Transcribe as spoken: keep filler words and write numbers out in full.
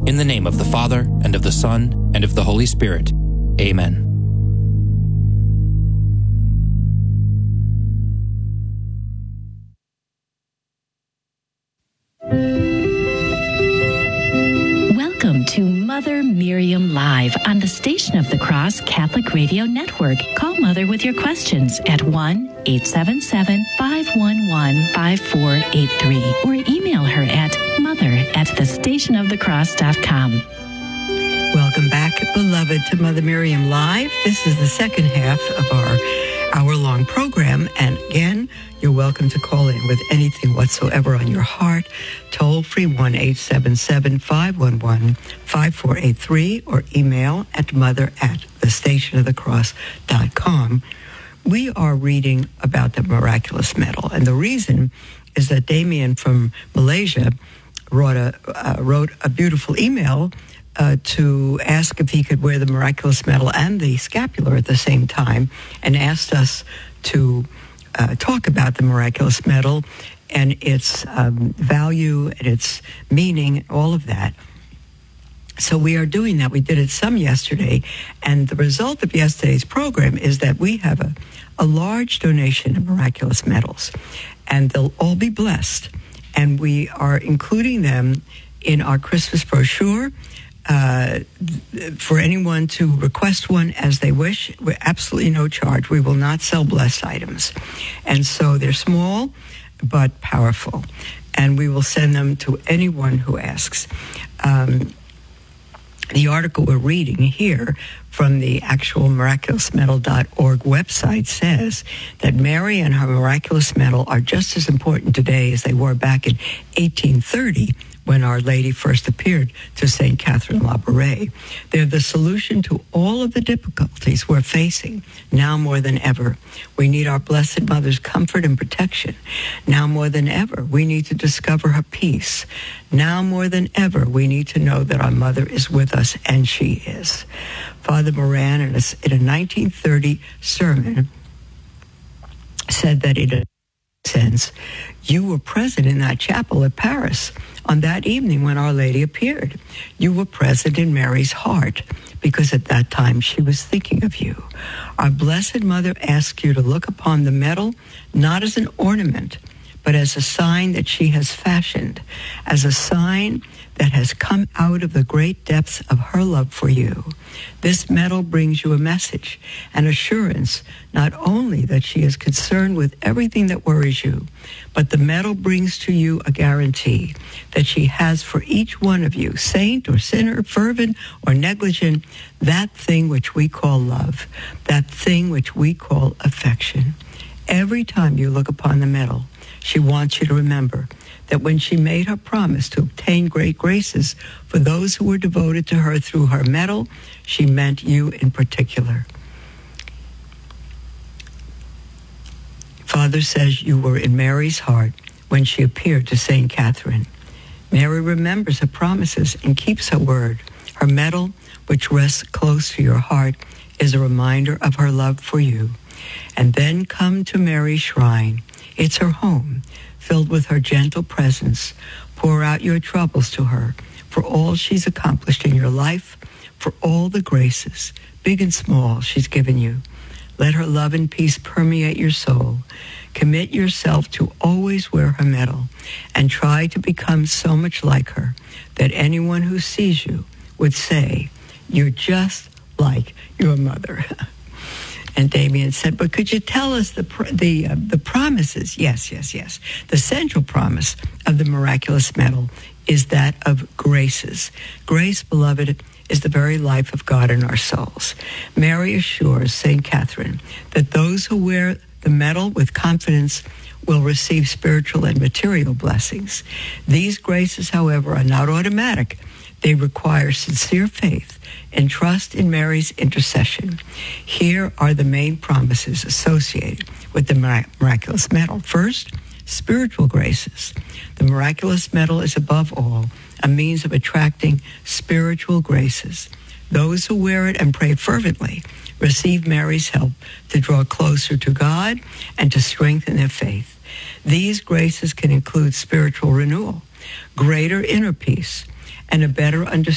In the name of the Father, and of the Son, and of the Holy Spirit. Amen. Welcome to Mother Miriam Live on the Station of the Cross Catholic Radio Network. Call Mother with your questions at one eight seven seven, five one one, five four eight three or email her at mother at the station of the cross dot com. Welcome back, beloved, to Mother Miriam Live. This is the second half of our hour-long program, and again, you're welcome to call in with anything whatsoever on your heart. Toll free one eight seven seven, five one one, five four eight three or email at mother at the station of the cross dot com. We are reading about the miraculous medal, and the reason is that Damien from Malaysia wrote a, uh, wrote a beautiful email Uh, to ask if he could wear the miraculous medal and the scapular at the same time, and asked us to uh, talk about the miraculous medal and its um, value and its meaning, all of that. So we are doing that. We did it some yesterday, and the result of yesterday's program is that we have a, a large donation of miraculous medals, and they'll all be blessed. And we are including them in our Christmas brochure, Uh, for anyone to request one as they wish. We're absolutely no charge. We will not sell blessed items. And so they're small but powerful. And we will send them to anyone who asks. Um, the article we're reading here from the actual miraculous medal dot org website says that Mary and her miraculous medal are just as important today as they were back in eighteen thirty, when Our Lady first appeared to Saint Catherine Labouré. They're the solution to all of the difficulties we're facing now more than ever. We need our Blessed Mother's comfort and protection. Now more than ever, we need to discover her peace. Now more than ever, we need to know that our Mother is with us, and she is. Father Moran, in a, in a nineteen thirty sermon, said that in a sense, you were present in that chapel at Paris on that evening when Our Lady appeared. You were present in Mary's heart, because at that time she was thinking of you. Our Blessed Mother asks you to look upon the medal not as an ornament, but as a sign that she has fashioned, as a sign that has come out of the great depths of her love for you. This medal brings you a message, an assurance, not only that she is concerned with everything that worries you, but the medal brings to you a guarantee that she has for each one of you, saint or sinner, fervent or negligent, that thing which we call love, that thing which we call affection. Every time you look upon the medal, she wants you to remember that when she made her promise to obtain great graces for those who were devoted to her through her medal, she meant you in particular. Father says you were in Mary's heart when she appeared to Saint Catherine. Mary remembers her promises and keeps her word. Her medal, which rests close to your heart, is a reminder of her love for you. And then come to Mary's shrine. It's her home, filled with her gentle presence. Pour out your troubles to her for all she's accomplished in your life, for all the graces, big and small, she's given you. Let her love and peace permeate your soul. Commit yourself to always wear her medal and try to become so much like her that anyone who sees you would say, you're just like your mother. And Damien said, but could you tell us the the uh, the promises? Yes, yes, yes. The central promise of the miraculous medal is that of graces. Grace, beloved, is the very life of God in our souls. Mary assures Saint Catherine that those who wear the medal with confidence will receive spiritual and material blessings. These graces, however, are not automatic. They require sincere faith and trust in Mary's intercession. Here are the main promises associated with the miraculous medal. First, spiritual graces. The miraculous medal is above all a means of attracting spiritual graces. Those who wear it and pray fervently receive Mary's help to draw closer to God and to strengthen their faith. These graces can include spiritual renewal, greater inner peace, and a better understanding